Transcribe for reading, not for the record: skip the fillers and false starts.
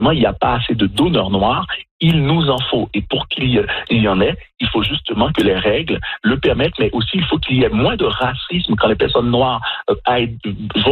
il n'y a pas assez de donneurs noirs. Il nous en faut. Et pour qu'il y en ait, il faut justement que les règles le permettent, mais aussi il faut qu'il y ait moins de racisme quand les personnes noires vont